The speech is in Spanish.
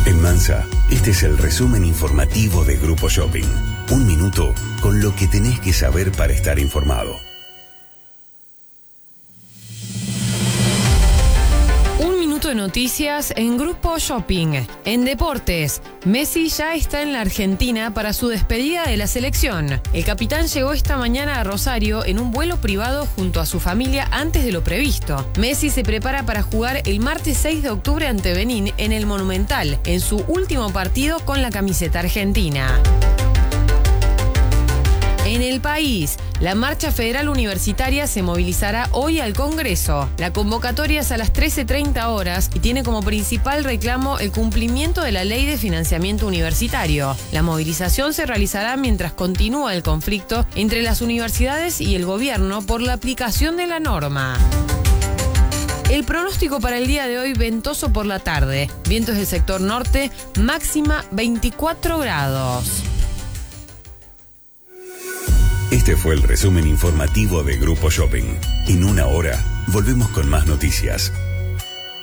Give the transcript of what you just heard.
En Mansa, este es el resumen informativo de Grupo Shopping. Un minuto con lo que tenés que saber para estar informado. De noticias en Grupo Shopping. En deportes, Messi ya está en la Argentina para su despedida de la selección. El capitán llegó esta mañana a Rosario en un vuelo privado junto a su familia antes de lo previsto. Messi se prepara para jugar el martes 6 de octubre ante Benín en el Monumental, en su último partido con la camiseta argentina. En el país, la Marcha Federal Universitaria se movilizará hoy al Congreso. La convocatoria es a las 13:30 horas y tiene como principal reclamo el cumplimiento de la Ley de Financiamiento Universitario. La movilización se realizará mientras continúa el conflicto entre las universidades y el gobierno por la aplicación de la norma. El pronóstico para el día de hoy: ventoso por la tarde, vientos del sector norte, máxima 24 grados. Este fue el resumen informativo de Grupo Shopping. En una hora, volvemos con más noticias.